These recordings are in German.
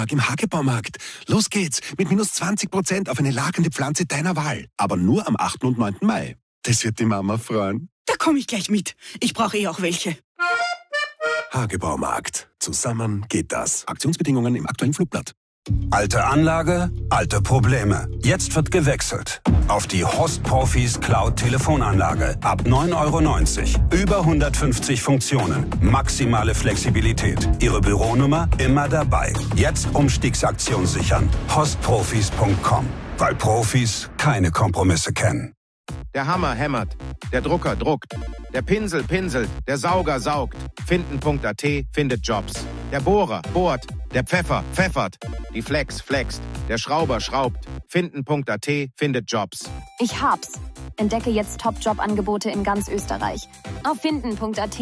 im Hagebaumarkt. Los geht's mit minus 20% auf eine lagernde Pflanze deiner Wahl. Aber nur am 8. und 9. Mai. Das wird die Mama freuen. Da komme ich gleich mit. Ich brauche auch welche. Hagebaumarkt. Zusammen geht das. Aktionsbedingungen im aktuellen Flugblatt. Alte Anlage, alte Probleme. Jetzt wird gewechselt. Auf die Horst Profis Cloud Telefonanlage. Ab 9,90 €. Über 150 Funktionen. Maximale Flexibilität. Ihre Büronummer immer dabei. Jetzt Umstiegsaktion sichern. Horstprofis.com. Weil Profis keine Kompromisse kennen. Der Hammer hämmert, der Drucker druckt, der Pinsel pinselt, der Sauger saugt. Finden.at findet Jobs. Der Bohrer bohrt, der Pfeffer pfeffert, die Flex flext, der Schrauber schraubt. Finden.at findet Jobs. Ich hab's. Entdecke jetzt Top-Job-Angebote in ganz Österreich. Auf Finden.at.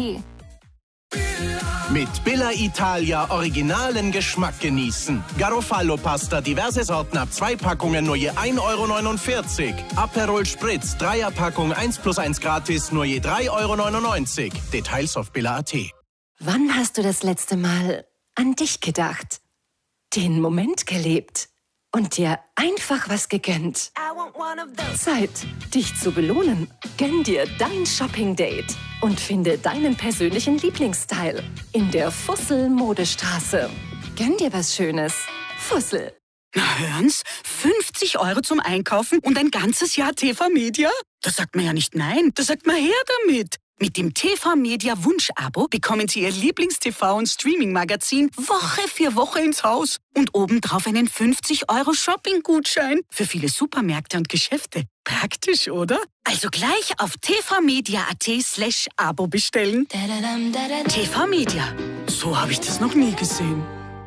Mit Billa Italia originalen Geschmack genießen. Garofalo-Pasta, diverse Sorten ab 2 Packungen nur je 1,49 €. Aperol Spritz, 3er-Packung 1+1 gratis nur je 3,99 €. Details auf billa.at. Wann hast du das letzte Mal an dich gedacht? Den Moment gelebt und dir einfach was gegönnt? Zeit, dich zu belohnen. Gönn dir dein Shopping-Date und finde deinen persönlichen Lieblingsstyle in der Fussel-Modestraße. Gönn dir was Schönes. Fussel. Na hören's, 50 € zum Einkaufen und ein ganzes Jahr TV-Media? Da sagt man ja nicht nein, da sagt man her damit. Mit dem TV-Media-Wunsch-Abo bekommen Sie Ihr Lieblings-TV- und Streaming-Magazin Woche für Woche ins Haus. Und obendrauf einen 50 € Shopping-Gutschein für viele Supermärkte und Geschäfte. Praktisch, oder? Also gleich auf tvmedia.at/Abo bestellen. TV-Media. So habe ich das noch nie gesehen.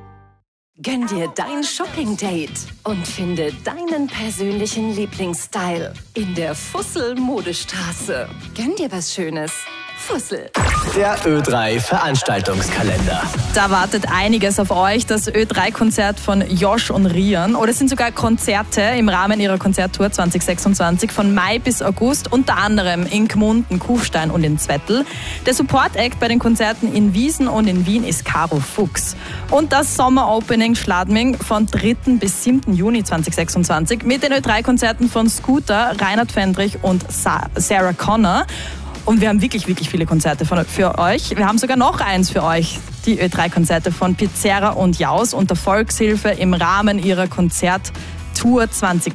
Gönn dir dein Shopping-Date und finde deinen persönlichen Lieblingsstyle in der Fussel-Modestraße. Gönn dir was Schönes. Fussel. Der Ö3 Veranstaltungskalender. Da wartet einiges auf euch. Das Ö3-Konzert von Josh und Rian. Oder es sind sogar Konzerte im Rahmen ihrer Konzerttour 2026 von Mai bis August. Unter anderem in Gmunden, Kufstein und in Zwettl. Der Support-Act bei den Konzerten in Wiesen und in Wien ist Caro Fuchs. Und das Sommer-Opening Schladming von 3. bis 7. Juni 2026 mit den Ö3-Konzerten von Scooter, Reinhard Fendrich und Sarah Connor. Und wir haben wirklich, wirklich viele Konzerte für euch. Wir haben sogar noch eins für euch. Die Ö3-Konzerte von Pizzerra und Jaus und der Volkshilfe im Rahmen ihrer Konzerttour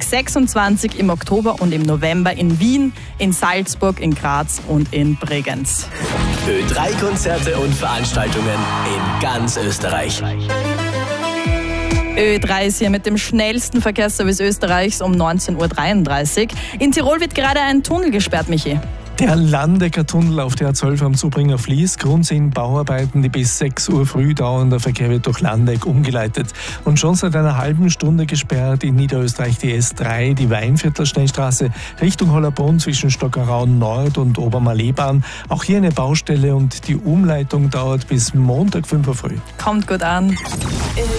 2026 im Oktober und im November in Wien, in Salzburg, in Graz und in Bregenz. Ö3-Konzerte und Veranstaltungen in ganz Österreich. Ö3 ist hier mit dem schnellsten Verkehrsservice Österreichs um 19:33 Uhr. In Tirol wird gerade ein Tunnel gesperrt, Michi. Der Landecker Tunnel auf der A12 am Zubringer Fließ. Grund sind Bauarbeiten, die bis 6 Uhr früh dauern. Der Verkehr wird durch Landeck umgeleitet. Und schon seit einer halben Stunde gesperrt in Niederösterreich die S3, die Weinviertler Schnellstraße Richtung Hollerbrunn zwischen Stockerau Nord und Obermalebahn. Auch hier eine Baustelle und die Umleitung dauert bis Montag 5 Uhr früh. Kommt gut an.